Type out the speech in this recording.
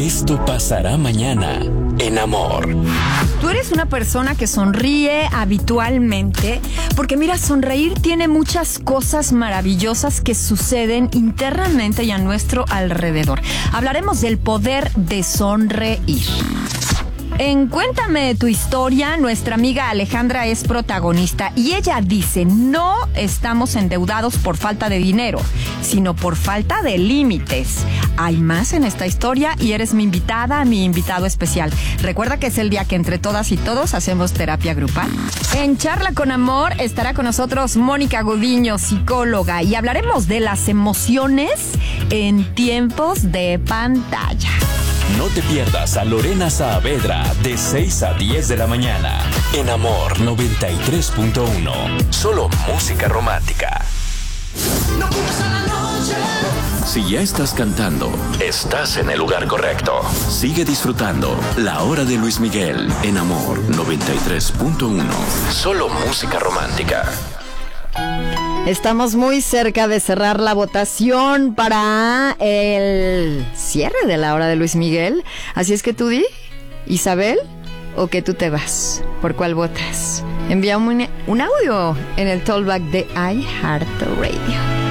Esto pasará mañana en Amor. Tú eres una persona que sonríe habitualmente, porque mira, sonreír tiene muchas cosas maravillosas que suceden internamente y a nuestro alrededor. Hablaremos del poder de sonreír. En Cuéntame tu historia, nuestra amiga Alejandra es protagonista y ella dice: no estamos endeudados por falta de dinero, sino por falta de límites. Hay más en esta historia y eres mi invitada, mi invitado especial. Recuerda que es el día que entre todas y todos hacemos terapia grupal. En Charla con Amor estará con nosotros Mónica Gudiño, psicóloga, y hablaremos de las emociones en tiempos de pantalla. No te pierdas a Lorena Saavedra de 6 a 10 de la mañana en Amor 93.1. Solo música romántica. Si ya estás cantando, estás en el lugar correcto. Sigue disfrutando La Hora de Luis Miguel en Amor 93.1. Solo música romántica. Estamos muy cerca de cerrar la votación para el cierre de La Hora de Luis Miguel. Así es que tú di, Isabel, o que tú te vas. ¿Por cuál votas? Envía un audio en el tollback de iHeartRadio.